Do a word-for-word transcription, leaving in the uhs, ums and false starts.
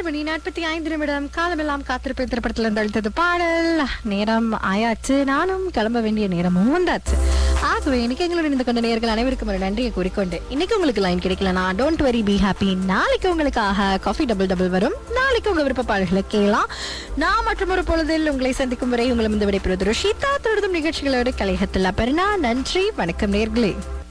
மணி நாற்பத்தி ஐந்து நிமிடம். காலமெல்லாம் காத்திருப்பேன் திரைப்படத்துல இருந்து அழுத்தது பாடல். நேரம் ஆயாச்சு, நானும் கிளம்ப வேண்டிய நேரமும் வந்தாச்சு. ஆகவே இன்னைக்கு எங்களோட இந்த கொண்ட நேயர்கள் அனைவருக்கும் ஒரு நன்றியை கூறிக்கொண்டு, இன்னைக்கு உங்களுக்கு லைன் கிடைக்கலனா டோன்ட் வெரி, பி ஹாப்பி. நாளைக்கு உங்களுக்காக காஃபி டபுள் டபுள் வரும். நாளைக்கு உங்க விருப்ப பாடல்களை கேட்கலாம். நான் மற்றும் ஒரு பொழுதில் உங்களை சந்திக்கும் வரை உங்களை இந்த விடைபெறுவது ருஷிதா. தொடர்ந்தும் நிகழ்ச்சிகளோடு கலையகத்தில் பெருனா. நன்றி, வணக்கம் நேயர்களே.